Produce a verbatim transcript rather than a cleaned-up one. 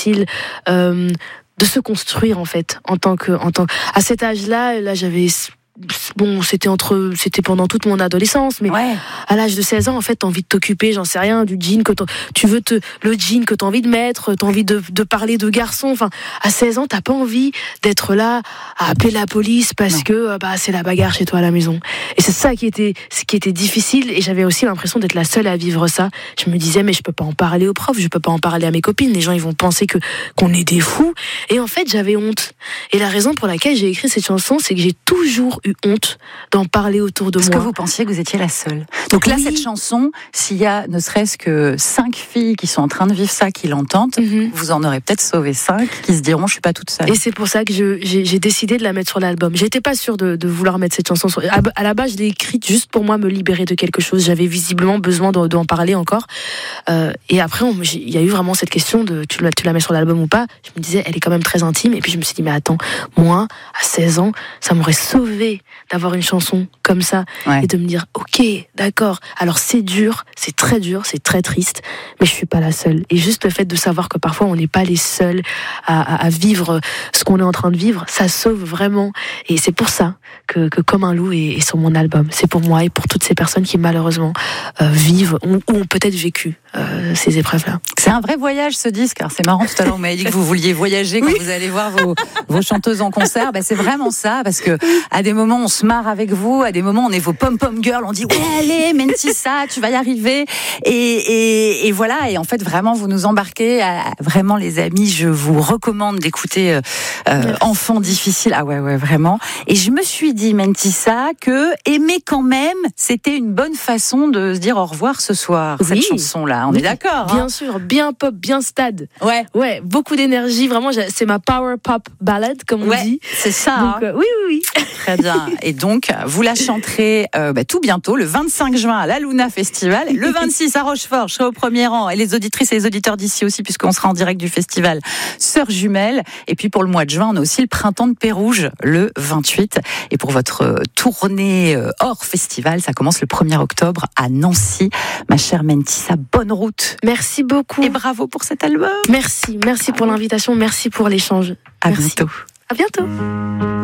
difficile euh, de se construire en fait en tant que en tant à cet âge-là. Là, j'avais bon, c'était entre, c'était pendant toute mon adolescence, mais ouais. à l'âge de seize ans, en fait, t'as envie de t'occuper, j'en sais rien, du jean que tu veux te, le jean que t'as envie de mettre, t'as envie de, de parler de garçons. Enfin, à seize ans, t'as pas envie d'être là à appeler la police parce non. que bah c'est la bagarre chez toi à la maison. Et c'est ça qui était, ce qui était difficile. Et j'avais aussi l'impression d'être la seule à vivre ça. Je me disais, mais je peux pas en parler aux profs, je peux pas en parler à mes copines. Les gens, ils vont penser que qu'on est des fous. Et en fait, j'avais honte. Et la raison pour laquelle j'ai écrit cette chanson, c'est que j'ai toujours eu honte d'en parler autour de Parce moi. Parce que vous pensiez que vous étiez la seule. Donc là, oui. cette chanson, s'il y a ne serait-ce que cinq filles qui sont en train de vivre ça, qui l'entendent, mm-hmm. vous en aurez peut-être sauvé cinq qui se diront, je suis pas toute seule. Et c'est pour ça que je, j'ai, j'ai décidé de la mettre sur l'album. J'étais pas sûre de, de vouloir mettre cette chanson sur... À, à la base, je l'ai écrite juste pour moi me libérer de quelque chose. J'avais visiblement besoin de, d'en parler encore. Euh, et après, il y a eu vraiment cette question de tu la, tu la mets sur l'album ou pas. Je me disais, elle est quand même très intime. Et puis je me suis dit, mais attends, moi, à seize ans, ça m'aurait sauvé d'avoir une chanson comme ça ouais. et de me dire, ok, d'accord, alors c'est dur, c'est très dur, c'est très triste, mais je suis pas la seule. Et juste le fait de savoir que parfois on n'est pas les seuls à, à, à vivre ce qu'on est en train de vivre, ça sauve vraiment. Et c'est pour ça que, que Comme un loup est, est sur mon album. C'est pour moi et pour toutes ces personnes qui malheureusement euh, vivent ou, ou ont peut-être vécu euh, ces épreuves-là. C'est un vrai voyage ce disque. Alors, c'est marrant, tout à l'heure vous m'avez dit que vous vouliez voyager quand oui. vous allez voir vos, vos chanteuses en concert. Ben, c'est vraiment ça, parce que à des moments on se marre avec vous, à des moments on est vos pom-pom girls, on dit ouais allez Mentissa, tu vas y arriver. Et, et, et voilà, et en fait vraiment vous nous embarquez. À, vraiment les amis, je vous recommande d'écouter euh, euh, Enfant difficile. Ah ouais ouais vraiment. Et je me suis dit Mentissa que aimer quand même, c'était une bonne façon de se dire au revoir ce soir. Oui. Cette chanson-là, on oui. est d'accord. Bien hein sûr, bien pop, bien stade. Ouais ouais, beaucoup d'énergie. Vraiment, c'est ma power pop ballade comme on ouais, dit. C'est ça. Donc, hein. euh, oui oui oui. Très bien. Et donc, vous la chanterez euh, bah, tout bientôt, le vingt-cinq juin à la Luna Festival, le vingt-six à Rochefort, je serai au premier rang, et les auditrices et les auditeurs d'ici aussi, puisqu'on sera en direct du festival Sœurs Jumelles. Et puis pour le mois de juin, on a aussi le Printemps de Pérouge, le vingt-huit. Et pour votre tournée hors festival, ça commence le premier octobre à Nancy. Ma chère Mentissa, bonne route. Merci beaucoup. Et bravo pour cet album. Merci, merci pour l'invitation, merci pour l'échange. À merci. bientôt. À bientôt.